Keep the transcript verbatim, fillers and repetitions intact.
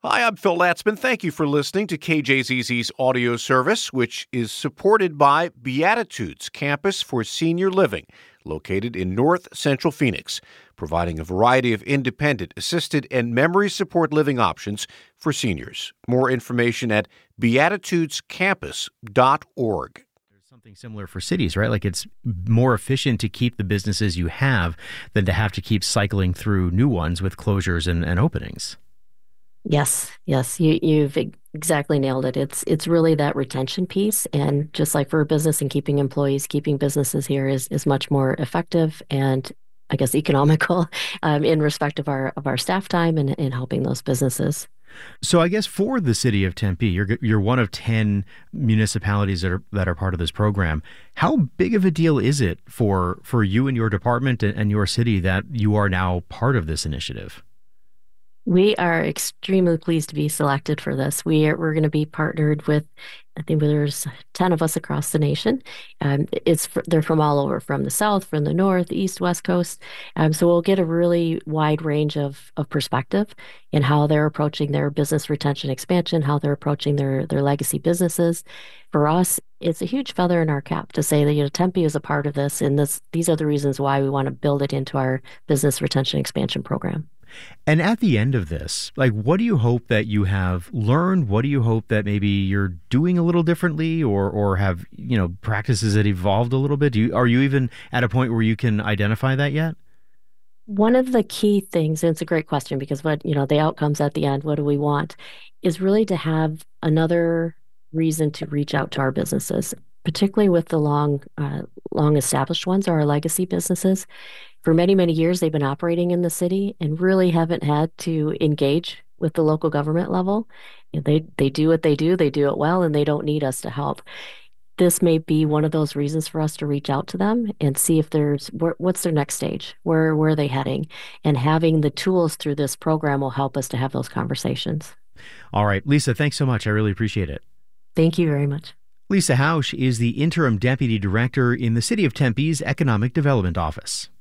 Hi, I'm Phil Latzman. Thank you for listening to K J Z Z's audio service, which is supported by Beatitudes Campus for Senior Living, located in North Central Phoenix, providing a variety of independent, assisted, and memory support living options for seniors. More information at beatitudes campus dot org. There's something similar for cities, right? Like it's more efficient to keep the businesses you have than to have to keep cycling through new ones with closures and, and openings. Yes, yes, you, you've exactly nailed it. It's it's really that retention piece, and just like for a business and keeping employees, keeping businesses here is is much more effective and I guess economical um, in respect of our of our staff time and in helping those businesses. So I guess for the city of Tempe, you're you're one of ten municipalities that are that are part of this program. How big of a deal is it for for you and your department and, and your city that you are now part of this initiative? We are extremely pleased to be selected for this. We are, we're going to be partnered with, I think there's ten of us across the nation. Um, it's they're from all over, from the south, from the north, east, west coast. Um, so we'll get a really wide range of of perspective in how they're approaching their business retention expansion, how they're approaching their their legacy businesses. For us, it's a huge feather in our cap to say that you know Tempe is a part of this, and this these are the reasons why we want to build it into our business retention expansion program. And at the end of this, like, what do you hope that you have learned? What do you hope that maybe you're doing a little differently, or or have, you know, practices that evolved a little bit? Do you, are you even at a point where you can identify that yet? One of the key things, and it's a great question because what, you know, the outcomes at the end, what do we want, is really to have another reason to reach out to our businesses, particularly with the long, uh, long established ones, or our legacy businesses. For many, many years, they've been operating in the city and really haven't had to engage with the local government level. You know, they they do what they do, they do it well, and they don't need us to help. This may be one of those reasons for us to reach out to them and see if there's wh- what's their next stage, where where are they heading, and having the tools through this program will help us to have those conversations. All right, Lisa, thanks so much. I really appreciate it. Thank you very much. Lisa Hausch is the interim deputy director in the City of Tempe's Economic Development Office.